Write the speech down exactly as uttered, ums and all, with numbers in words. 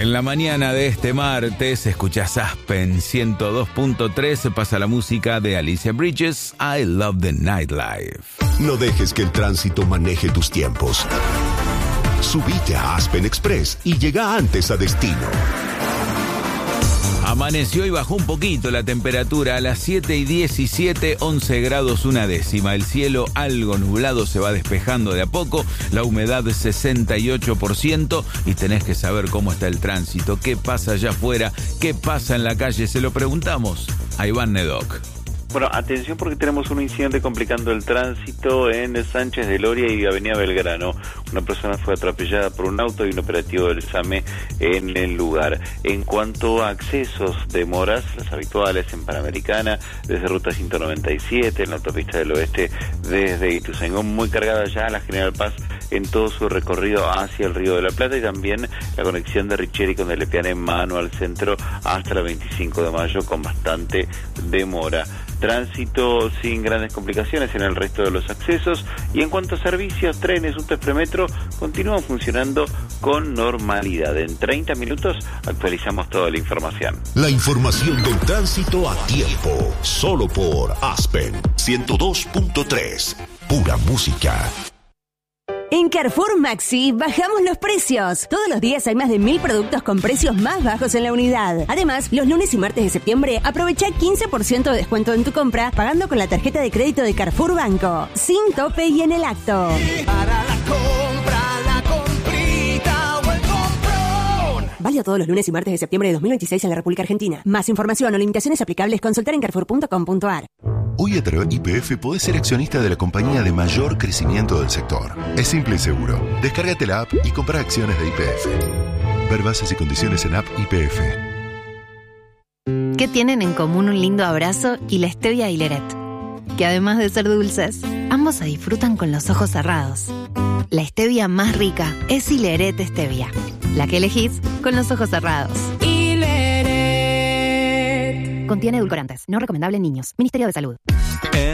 En la mañana de este martes escuchás Aspen ciento dos punto tres, pasa la música de Alicia Bridges, I Love the Nightlife. No dejes que el tránsito maneje tus tiempos. Subite a Aspen Express y llega antes a destino. Amaneció y bajó un poquito la temperatura a las siete y diecisiete, once grados una décima. El cielo algo nublado, se va despejando de a poco, la humedad sesenta y ocho por ciento y tenés que saber cómo está el tránsito, qué pasa allá afuera, qué pasa en la calle, se lo preguntamos a Iván Nedoc. Bueno, atención porque tenemos un incidente complicando el tránsito en Sánchez de Loria y Avenida Belgrano. Una persona fue atropellada por un auto y un operativo del SAME en el lugar. En cuanto a accesos, demoras, las habituales en Panamericana, desde Ruta ciento noventa y siete, en la autopista del oeste, desde Ituzaingó, muy cargada ya la General Paz en todo su recorrido hacia el Río de la Plata y también la conexión de Richeri con Delepiane en mano al centro hasta la veinticinco de mayo con bastante demora. Tránsito sin grandes complicaciones en el resto de los accesos y en cuanto a servicios, trenes, subtes, premetro continúan funcionando con normalidad. En treinta minutos actualizamos toda la información. La información del tránsito a tiempo, solo por Aspen ciento dos punto tres, pura música. En Carrefour Maxi bajamos los precios. Todos los días hay más de mil productos con precios más bajos en la unidad. Además, los lunes y martes de septiembre aprovecha quince por ciento de descuento en tu compra pagando con la tarjeta de crédito de Carrefour Banco. Sin tope y en el acto. Para la compra, la comprita o el comprón. Válido todos los lunes y martes de septiembre de dos mil veintiséis en la República Argentina. Más información o limitaciones aplicables, consultar en carrefour punto com punto a r. Hoy a través de Y P F podés ser accionista de la compañía de mayor crecimiento del sector. Es simple y seguro. Descárgate la app y compra acciones de Y P F. Ver bases y condiciones en app Y P F. ¿Qué tienen en común un lindo abrazo y la stevia y Leret? Que además de ser dulces, ambos se disfrutan con los ojos cerrados. La stevia más rica es Hileret Stevia, la que elegís con los ojos cerrados. Hileret. Contiene edulcorantes, no recomendable en niños. Ministerio de Salud.